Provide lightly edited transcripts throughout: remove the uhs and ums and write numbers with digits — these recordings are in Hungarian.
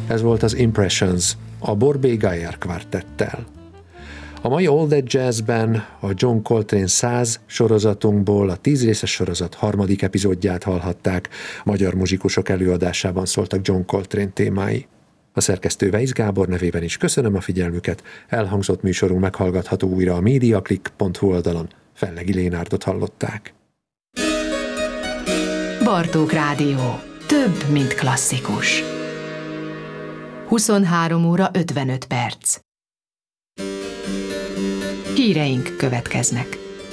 Ez volt az Impressions, a Borbé Gayer kvartettel. A mai All That Jazzben a John Coltrane 100 sorozatunkból a 10 részes sorozat harmadik epizódját hallhatták, magyar muzsikusok előadásában szóltak John Coltrane témái. A szerkesztő Weisz Gábor nevében is köszönöm a figyelmüket, elhangzott műsorunk meghallgatható újra a mediaclick.hu oldalon. Fellegi Lénárdot hallották. Bartók Rádió. Több, mint klasszikus. 23 óra 55 perc. Híreink következnek.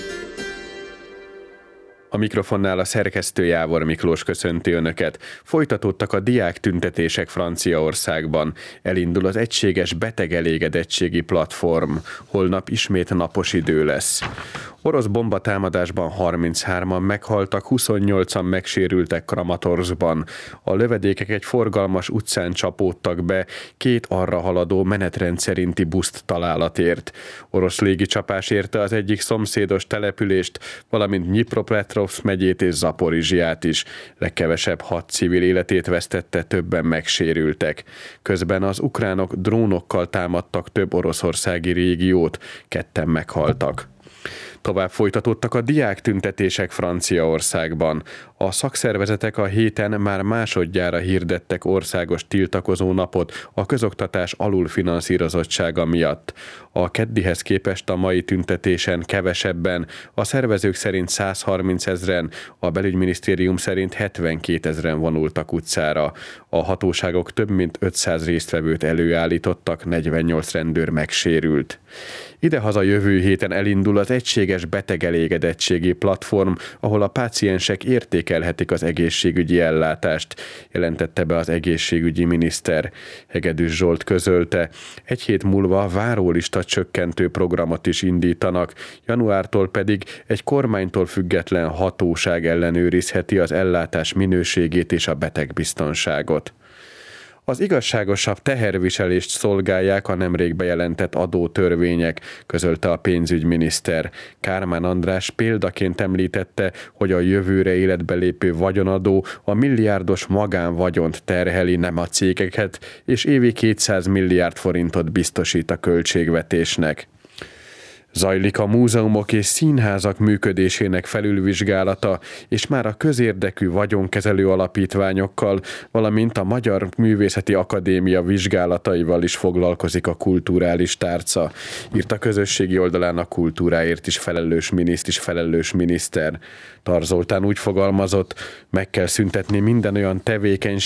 A mikrofonnál a szerkesztő Jávor Miklós köszönti Önöket. Folytatódtak a diáktüntetések Franciaországban. Elindul az egységes betegelégedettségi platform. Holnap ismét napos idő lesz. Orosz bombatámadásban 33-an meghaltak, 28-an megsérültek Kramatorszban. A lövedékek egy forgalmas utcán csapódtak be, 2 arra haladó menetrend szerinti buszt találatért. Orosz légicsapás érte az egyik szomszédos települést, valamint Dnipropetrovszk megyét és Zaporizsját is. Legkevesebb 6 civil életét vesztette, többen megsérültek. Közben az ukránok drónokkal támadtak több oroszországi régiót, 2-en meghaltak. Tovább folytatódtak a diáktüntetések Franciaországban. A szakszervezetek a héten már másodjára hirdettek országos tiltakozó napot a közoktatás alulfinanszírozottsága miatt. A keddihez képest a mai tüntetésen kevesebben, a szervezők szerint 130 000-en, a belügyminisztérium szerint 72 000-en vonultak utcára. A hatóságok több mint 500 résztvevőt előállítottak, 48 rendőr megsérült. Idehaza jövő héten elindul az egységes betegelégedettségi platform, ahol a páciensek értékelhetik az egészségügyi ellátást, jelentette be az egészségügyi miniszter. Hegedűs Zsolt közölte, egy hét múlva várólista csökkentő programot is indítanak, januártól pedig egy kormánytól független hatóság ellenőrizheti az ellátás minőségét és a betegbiztonságot. Az igazságosabb teherviselést szolgálják a nemrég bejelentett adótörvények, közölte a pénzügyminiszter. Kármán András példaként említette, hogy a jövőre életbe lépő vagyonadó a milliárdos magánvagyont terheli, nem a cégeket, és évi 200 milliárd forintot biztosít a költségvetésnek. Zajlik a múzeumok és színházak működésének felülvizsgálata, és már a közérdekű vagyonkezelő alapítványokkal, valamint a Magyar Művészeti Akadémia vizsgálataival is foglalkozik a kulturális tárca, írt a közösségi oldalán a kultúráért is felelős miniszter. Tar Zoltán úgy fogalmazott, meg kell szüntetni minden olyan tevékenység,